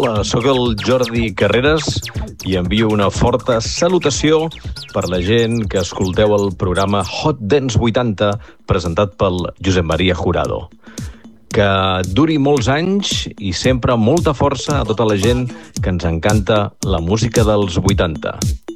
Hola, sóc el Jordi Carreras i envio una forta salutació per la gent que escolteu el programa Hot Dance 80 presentat pel Josep Maria Jurado. Que duri molts anys i sempre molta força a tota la gent que ens encanta la música dels 80.